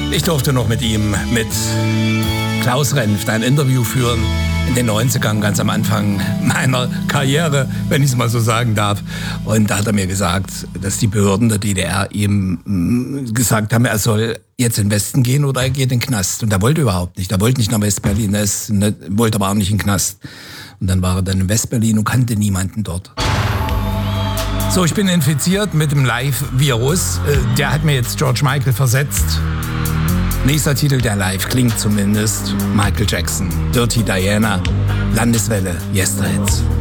Ich durfte noch mit ihm, mit Klaus Renft, ein Interview führen in den 90ern, ganz am Anfang meiner Karriere, wenn ich es mal so sagen darf. Und da hat er mir gesagt, dass die Behörden der DDR ihm gesagt haben, er soll jetzt in den Westen gehen oder er geht in den Knast. Und er wollte überhaupt nicht. Er wollte nicht nach West-Berlin, wollte aber auch nicht in den Knast. Und dann war er dann in West-Berlin und kannte niemanden dort. So, ich bin infiziert mit dem Live-Virus. Der hat mir jetzt George Michael versetzt. Nächster Titel, der live klingt zumindest. Michael Jackson, Dirty Diana, Landeswelle, Yesterhits.